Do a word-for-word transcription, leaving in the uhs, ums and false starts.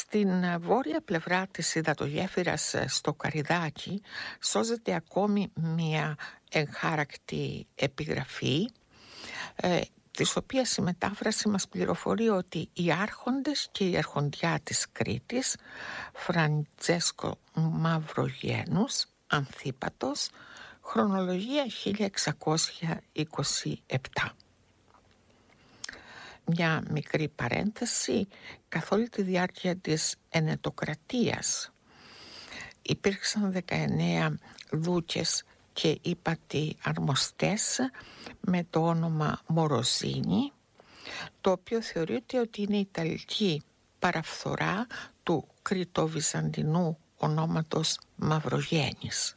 Στην βόρεια πλευρά της υδατογέφυρας στο Καρυδάκι σώζεται ακόμη μια εγχάρακτη επιγραφή, ε, της οποίας η μετάφραση μας πληροφορεί ότι οι άρχοντες και η αρχοντιά της Κρήτης, Φραντζέσκο Μαυρογένους, Ανθίπατος, χρονολογία χίλια εξακόσια είκοσι επτά. Μια μικρή παρένθεση, καθ' όλη τη διάρκεια της ενετοκρατίας υπήρξαν δεκαεννέα δούκες και ύπατοι αρμοστές με το όνομα Μοροζίνη, το οποίο θεωρείται ότι είναι η ιταλική παραφθορά του κρητοβυζαντινού ονόματος Μαυρογένης.